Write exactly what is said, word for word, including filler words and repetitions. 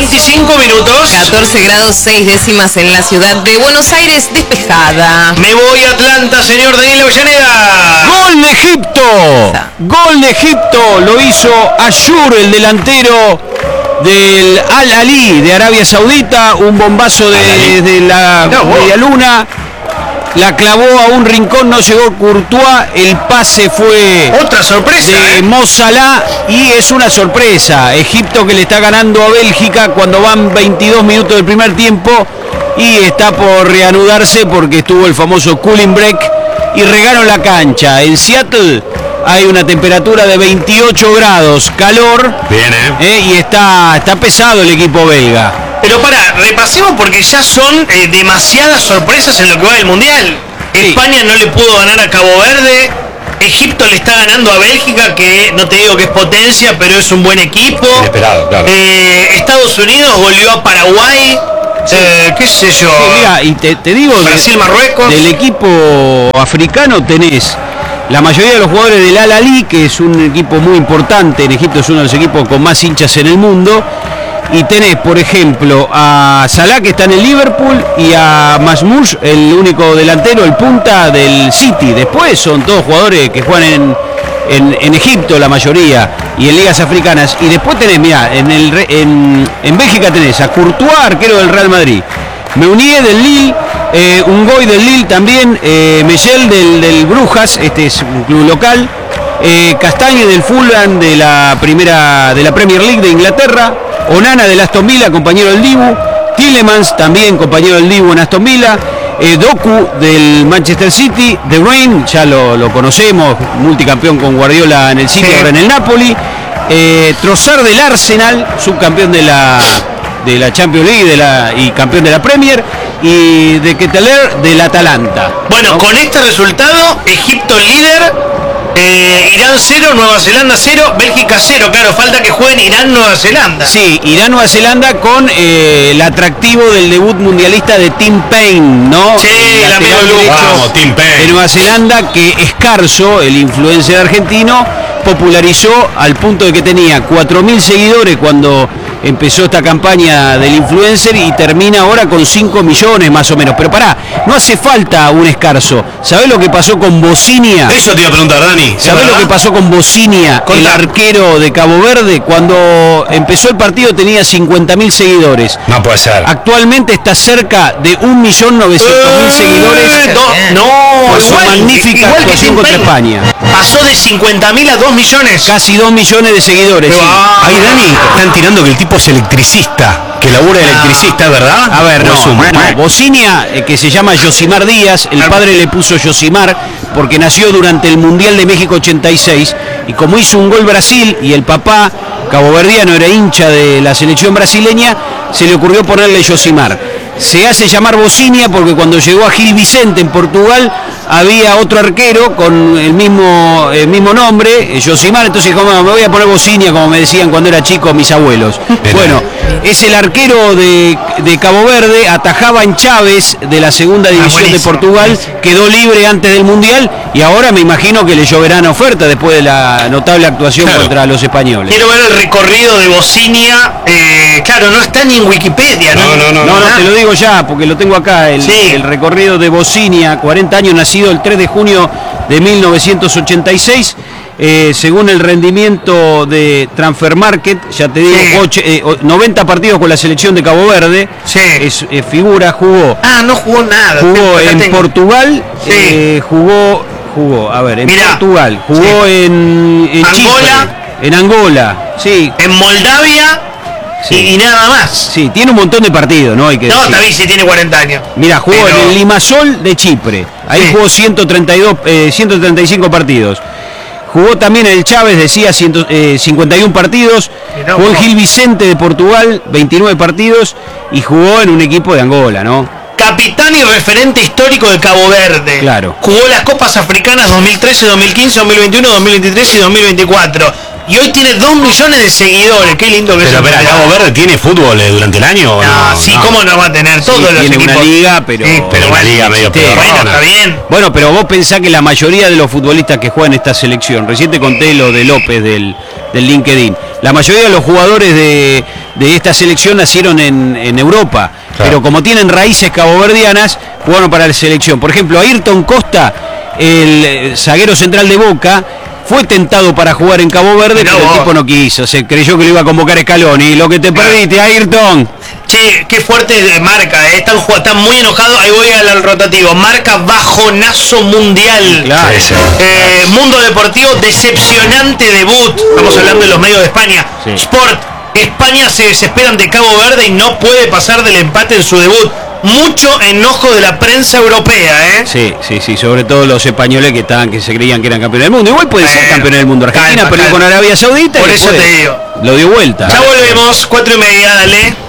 veinticinco minutos. catorce grados seis décimas en la ciudad de Buenos Aires, despejada. Me voy a Atlanta, señor Daniel Avellaneda. ¡Gol de Egipto! ¡Gol de Egipto! Lo hizo Ayur, el delantero del Al Ahly de Arabia Saudita. Un bombazo de, de la media luna. La clavó a un rincón, no llegó Courtois, el pase fue otra sorpresa de ¿eh? Mo Salah y es una sorpresa. Egipto que le está ganando a Bélgica cuando van veintidós minutos del primer tiempo y está por reanudarse porque estuvo el famoso cooling break y regaron la cancha. En Seattle hay una temperatura de veintiocho grados, calor. Bien, ¿eh? ¿eh? Y está, está pesado el equipo belga. Pero para, repasemos porque ya son eh, demasiadas sorpresas en lo que va del Mundial. Sí. España no le pudo ganar a Cabo Verde. Egipto le está ganando a Bélgica, que no te digo que es potencia, pero es un buen equipo. Inesperado, claro. Eh, Estados Unidos volvió a Paraguay. Sí. Eh, qué sé yo. Sí, mira, y te, te digo, Brasil, Marruecos. Del equipo africano tenés la mayoría de los jugadores del Al Ahly, que es un equipo muy importante. En Egipto es uno de los equipos con más hinchas en el mundo. Y tenés, por ejemplo, a Salah, que está en el Liverpool, y a Masmouche, el único delantero, el punta del City. Después son todos jugadores que juegan en, en, en Egipto, la mayoría, y en ligas africanas. Y después tenés, mirá, en, el, en, en Bélgica tenés a Courtois, arquero del Real Madrid, Meunier del Lille, eh, Ungoy del Lille también, eh, Mechel del, del Brujas, este es un club local, eh, Castagne del Fulham de la primera de la Premier League de Inglaterra, Onana del Aston Villa, compañero del Dibu, Tielemans también compañero del Dibu en Aston Villa, eh, Doku del Manchester City, De Bruyne, ya lo, lo conocemos, multicampeón con Guardiola en el City, sí. Ahora en el Napoli, eh, Trossard del Arsenal, subcampeón de la de la Champions League de la, y campeón de la Premier, y de Ketelaere del Atalanta. Bueno, ¿no? Con este resultado, Egipto líder, eh, Irán cero, Nueva Zelanda cero, Bélgica cero. Claro, falta que jueguen Irán, Nueva Zelanda. Sí, Irán, Nueva Zelanda con eh, el atractivo del debut mundialista de Tim Payne, ¿no? Sí, el la lateral derecho Vamos, Tim Payne. de Nueva Zelanda, que Escarzo, el influencer argentino, popularizó al punto de que tenía cuatro mil seguidores cuando empezó esta campaña del influencer y termina ahora con cinco millones más o menos. Pero pará, no hace falta un Escarzo. ¿Sabés lo que pasó con Bocinia? Eso te iba a preguntar, Dani. ¿Sabés lo que pasó con Bocinia, el arquero de Cabo Verde? Cuando empezó el partido tenía cincuenta mil seguidores. No puede ser. Actualmente está cerca de un millón novecientos mil seguidores. No, no, por su igual, magnífica igual actuación que contra Payne. España. Pasó de cincuenta mil a dos millones. Casi dos millones de seguidores. Sí. Ah, Ahí, Dani, están tirando que el tipo es electricista, que labura de electricista, ¿verdad? A ver, no, es un... no. Bocinia, eh, que se llama Yosimar Díaz, el padre le puso Yosimar porque nació durante el Mundial de México ochenta y seis y como hizo un gol Brasil y el papá caboverdiano era hincha de la selección brasileña, se le ocurrió ponerle Yosimar. Se hace llamar Bocinia porque cuando llegó a Gil Vicente en Portugal había otro arquero con el mismo, el mismo nombre, Yosimar, entonces como me voy a poner Bocinia, como me decían cuando era chico mis abuelos. Bueno, es el arquero de, de Cabo Verde, atajaba en Chávez de la segunda división ah, de Portugal, quedó libre antes del Mundial y ahora me imagino que le lloverán ofertas después de la notable actuación claro. contra los españoles. Quiero ver el recorrido de Bocinia, eh, claro, no está ni en Wikipedia, ¿no? No, no, no, no, no, no te lo digo ya, porque lo tengo acá, el, sí. el recorrido de Bocinia, cuarenta años, nacido el tres de junio de mil novecientos ochenta y seis, eh, según el rendimiento de Transfer Market, ya te digo, sí. ocho, eh, noventa partidos con la selección de Cabo Verde, sí. es, eh, figura, jugó. Ah, no jugó nada. Jugó en tengo. Portugal, sí. eh, jugó, jugó, a ver, en Mirá. Portugal, jugó sí. en, en Angola, Chipre, en Angola, sí. En Moldavia. Sí. Y, y nada más. Sí, tiene un montón de partidos, ¿no? Hay que no, decir. David sí tiene cuarenta años. Mira, jugó Pero... en el Limassol de Chipre. Ahí sí. jugó ciento treinta y dos, eh, ciento treinta y cinco partidos. Jugó también en el Chávez, decía, ciento, eh, cincuenta y uno partidos. Mirá, jugó en Gil Vicente de Portugal, veintinueve partidos. Y jugó en un equipo de Angola, ¿no? Capitán y referente histórico de Cabo Verde. Claro. Jugó las Copas Africanas dos mil trece, dos mil quince, dos mil veintiuno, dos mil veintitrés y dos mil veinticuatro. Y hoy tiene dos millones de seguidores. Qué lindo que es. Pero, pero Cabo Verde tiene fútbol eh, durante el año. ¿O no, no, sí, no. ¿Cómo no va a tener? Todos sí, los tiene equipos. Una liga, pero, sí, pero una liga medio peor. Bueno, está bien. Bueno, pero vos pensás que la mayoría de los futbolistas que juegan esta selección, recién te conté lo de López del, del LinkedIn, la mayoría de los jugadores de, de esta selección nacieron en, en Europa, claro. Pero como tienen raíces caboverdianas, jugaron para la selección. Por ejemplo, Ayrton Costa, el zaguero central de Boca, fue tentado para jugar en Cabo Verde, pero, pero el tipo no quiso, se creyó que lo iba a convocar Scaloni. Lo que te perdiste, Ayrton. Che, qué fuerte marca, eh. están, están muy enojados, ahí voy al, al rotativo. Marca bajonazo mundial. Claro. Eh, Mundo Deportivo, decepcionante debut. Estamos hablando de los medios de España. Sí. Sport, España se desespera ante Cabo Verde y no puede pasar del empate en su debut. Mucho enojo de la prensa europea, ¿eh? Sí, sí, sí, sobre todo los españoles que estaban, que se creían que eran campeones del mundo. Igual pueden bueno, ser campeones del mundo. Argentina perdió con Arabia Saudita. Por y eso te digo. Lo dio vuelta. Ya volvemos, cuatro y media, dale.